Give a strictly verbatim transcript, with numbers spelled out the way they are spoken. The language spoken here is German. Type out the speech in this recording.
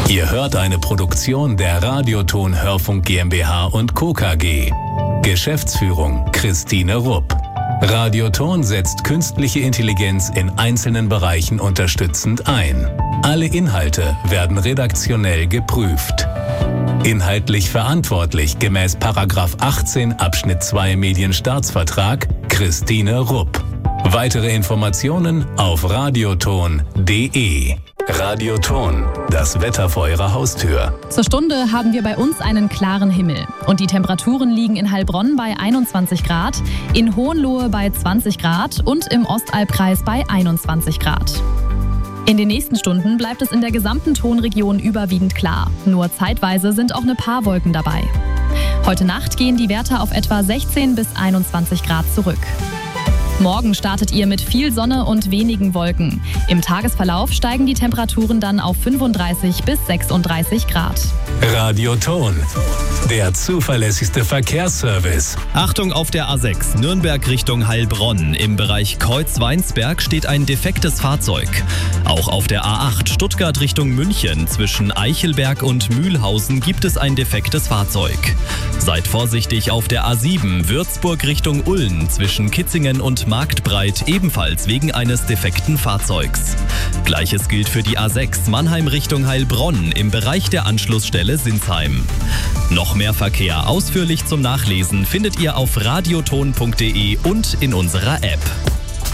Ihr hört eine Produktion der Radioton Hörfunk GmbH und Co. K G. Geschäftsführung Christine Rupp. Radioton setzt künstliche Intelligenz in einzelnen Bereichen unterstützend ein. Alle Inhalte werden redaktionell geprüft. Inhaltlich verantwortlich gemäß Paragraph achtzehn Abschnitt zwei Medienstaatsvertrag Christine Rupp. Weitere Informationen auf radioton punkt de. Radioton, das Wetter vor Ihrer Haustür. Zur Stunde haben wir bei uns einen klaren Himmel. Und die Temperaturen liegen in Heilbronn bei einundzwanzig Grad, in Hohenlohe bei zwanzig Grad und im Ostalbkreis bei einundzwanzig Grad. In den nächsten Stunden bleibt es in der gesamten Tonregion überwiegend klar. Nur zeitweise sind auch ein paar Wolken dabei. Heute Nacht gehen die Werte auf etwa sechzehn bis einundzwanzig Grad zurück. Morgen startet ihr mit viel Sonne und wenigen Wolken. Im Tagesverlauf steigen die Temperaturen dann auf fünfunddreißig bis sechsunddreißig Grad. Radioton, der zuverlässigste Verkehrsservice. Achtung auf der A sechs, Nürnberg Richtung Heilbronn. Im Bereich Kreuz-Weinsberg steht ein defektes Fahrzeug. Auch auf der A acht, Stuttgart Richtung München. Zwischen Eichelberg und Mühlhausen gibt es ein defektes Fahrzeug. Seid vorsichtig auf der A sieben, Würzburg Richtung Ulm. Zwischen Kitzingen und Marktbreit, ebenfalls wegen eines defekten Fahrzeugs. Gleiches gilt für die A sechs, Mannheim Richtung Heilbronn. Im Bereich der Anschlussstelle Sinsheim. Noch mehr Verkehr ausführlich zum Nachlesen findet ihr auf radioton punkt de und in unserer App.